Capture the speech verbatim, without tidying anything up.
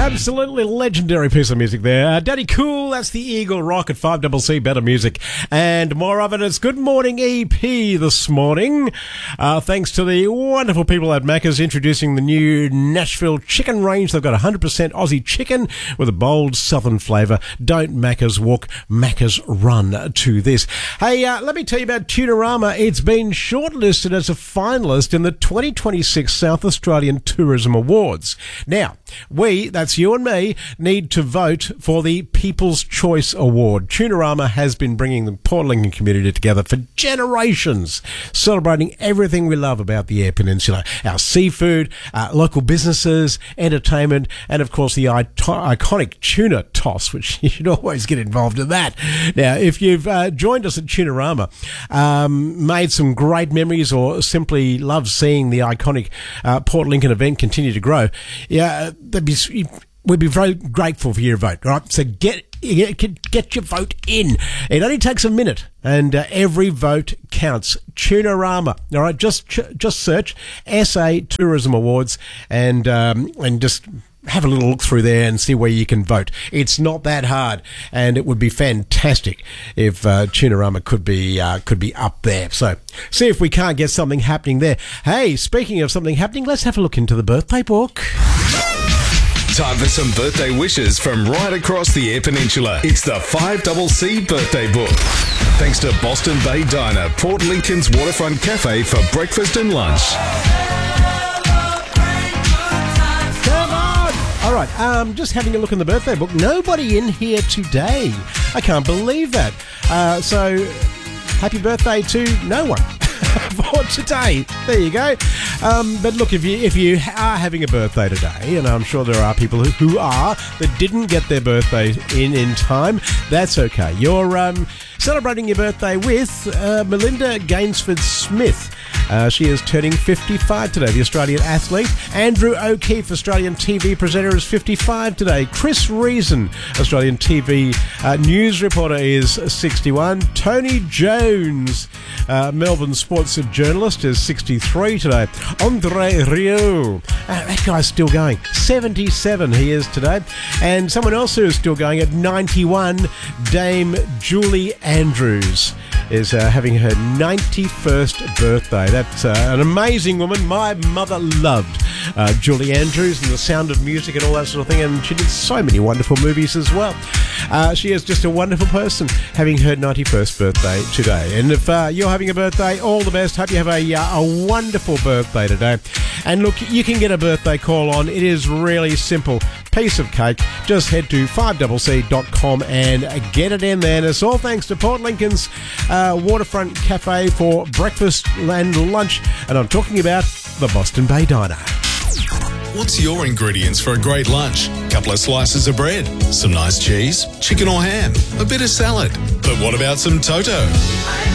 Absolutely legendary piece of music there. Uh, Daddy Cool, that's the Eagle Rock at five C C Better Music. And more of it. It's Good Morning E P this morning. Uh, thanks to the wonderful people at Macca's introducing the new Nashville chicken range. They've got one hundred percent Aussie chicken with a bold southern flavour. Don't Macca's walk, Macca's run to this. Hey, uh, let me tell you about Tunarama. It's been shortlisted as a finalist in the twenty twenty-six South Australian Tourism Awards. Now, we, that's you and me, need to vote for the People's Choice Award. Tunarama has been bringing the Port Lincoln community together for generations, celebrating everything we love about the Eyre Peninsula. Our seafood, uh, local businesses, entertainment, and of course the I- iconic tuna toss, which you should always get involved in that. Now, if you've uh, joined us at Tunarama, um, made some great memories, or simply love seeing the iconic uh, Port Lincoln event continue to grow, yeah, that'd be, we'd be very grateful for your vote. All right, so get get get your vote in. It only takes a minute, and uh, every vote counts. Tunarama. All right, just just search S A Tourism Awards and um, and just have a little look through there and see where you can vote. It's not that hard, and it would be fantastic if uh, Tunarama could be uh, could be up there. So see if we can't get something happening there. Hey, speaking of something happening, let's have a look into the birthday book. Time for some birthday wishes from right across the Eyre Peninsula. It's the five C C Birthday Book. Thanks to Boston Bay Diner, Port Lincoln's waterfront cafe for breakfast and lunch. All right, um, just having a look in the birthday book. Nobody in here today. I can't believe that. Uh, so, happy birthday to no one for today. There you go. Um, but look, if you if you are having a birthday today, and I'm sure there are people who, who are that didn't get their birthday in in time, that's okay. You're um, celebrating your birthday with uh, Melinda Gainsford Smith. Uh, she is turning fifty-five today, the Australian athlete. Andrew O'Keefe, Australian T V presenter, is fifty-five today. Chris Reason, Australian T V uh, news reporter, is sixty-one. Tony Jones, uh, Melbourne sports journalist, is sixty-three today. Andre Rieu, uh, that guy's still going. seventy-seven he is today. And someone else who is still going at ninety-one, Dame Julie Andrews, is uh, having her ninety-first birthday. That's uh, an amazing woman. My mother loved uh, Julie Andrews and The Sound of Music and all that sort of thing, and she did so many wonderful movies as well. Uh, she is just a wonderful person, having her ninety-first birthday today. And if uh, you're having a birthday, all the best. Hope you have a, uh, a wonderful birthday today. And look, you can get a birthday call on. It is really simple. Piece of cake. Just head to five C C dot com and get it in there. And it's all thanks to Port Lincoln's uh, waterfront cafe for breakfast and lunch. And I'm talking about the Boston Bay Diner. What's your ingredients for a great lunch? Couple of slices of bread, some nice cheese, chicken or ham, a bit of salad. But what about some Toto?